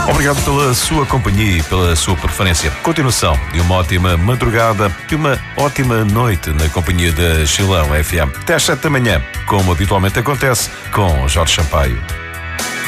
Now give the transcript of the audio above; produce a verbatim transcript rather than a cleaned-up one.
Obrigado pela sua companhia e pela sua preferência. Continuação de uma ótima madrugada e uma ótima noite na companhia da Chilão F M. Até às sete da manhã, como habitualmente acontece, com Jorge Sampaio.